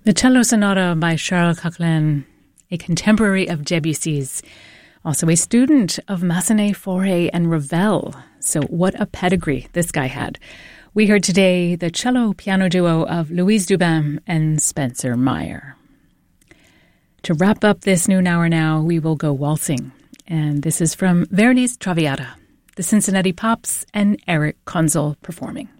The Cello Sonata by Charles Coquelin, a contemporary of Debussy's, also a student of Massenet, Fauré, and Ravel. So what a pedigree this guy had. We heard today the cello-piano duo of Louise Dubin and Spencer Meyer. To wrap up this noon hour now, we will go waltzing. And this is from Verdi's Traviata, the Cincinnati Pops, and Eric Konzel performing.